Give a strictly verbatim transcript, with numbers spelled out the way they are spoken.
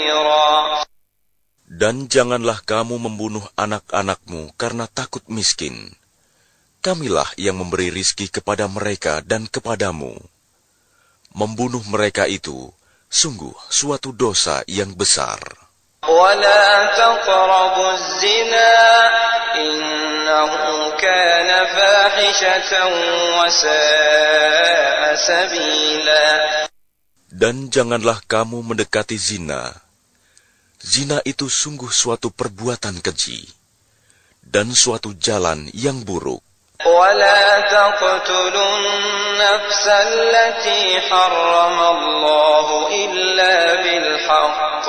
كثيرا. Dan janganlah kamu membunuh anak-anakmu karena takut miskin. Kamilah yang memberi rizki kepada mereka dan kepadamu. Membunuh mereka itu sungguh suatu dosa yang besar. ولا تقربوا الزنا إنه كان فاحشة وساء سبيلا. Dan janganlah kamu mendekati zina. Zina itu sungguh suatu perbuatan keji dan suatu jalan yang buruk. ولا تقتلوا النفس التي حرم الله إلا بالحق